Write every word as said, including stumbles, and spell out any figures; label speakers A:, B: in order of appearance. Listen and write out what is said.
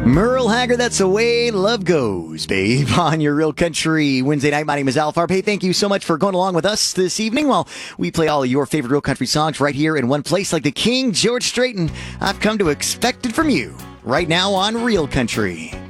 A: Merle Haggard, that's the way love goes, babe, on your Real Country Wednesday night. My name is Al Farb. Hey, thank you so much for going along with us this evening while we play all of your favorite Real Country songs right here in one place like the King George Strait. I've come to expect it from you right now on Real Country.